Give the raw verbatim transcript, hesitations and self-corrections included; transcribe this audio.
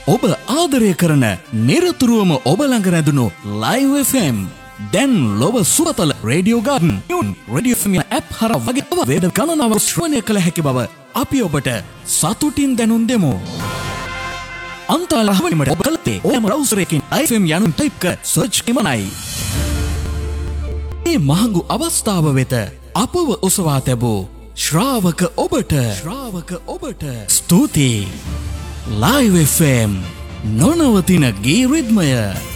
ඔබ ආදරය කරන නිරතුරුවම ඔබ ළඟ රැඳුණු ලයිව් එෆ් එම් දැන් ලොව සුවතල radio ගාර්ඩන් radio F M app හරහා වගේ වේද ගණනාවක් ශ්‍රවණය කළ හැකි බව අපි ඔබට සතුටින් දැනුම් දෙමු. අන්තර්ජාලයට ඔබ කලතේ ඕනෑම බ්‍රවුසර් එකකින් ලයිව් එෆ් එම් යනුවෙන් ටයිප් කර සර්ච් කිරීමයි. මේ මහඟු අවස්ථාව වෙත අපව ඔසවා තැබූ ශ්‍රාවක ඔබට ශ්‍රාවක ඔබට ස්තුතියි. ලයිව් එෆ් එම් නොනවතින ගී රිද්මය.